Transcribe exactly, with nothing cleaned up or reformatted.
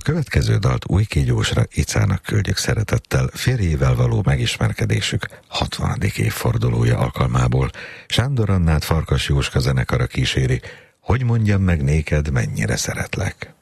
következő dalt Új Kígyósra Icának küldjük szeretettel férjével való megismerkedésük hatvanadik évfordulója alkalmából. Sándor Annát Farkas Jóska zenekara kíséri, Hogy mondjam meg néked, mennyire szeretlek.